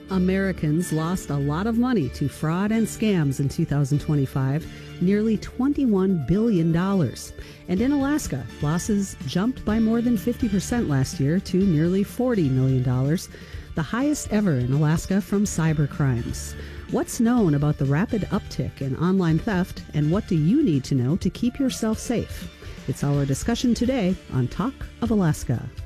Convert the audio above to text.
Americans lost a lot of money to fraud and scams in 2025, nearly $21 billion. And in Alaska, losses jumped by more than 50% last year to nearly $40 million, the highest ever in Alaska from cyber crimes. What's known about the rapid uptick in online theft, and what do you need to know to keep yourself safe? It's our discussion today on Talk of Alaska.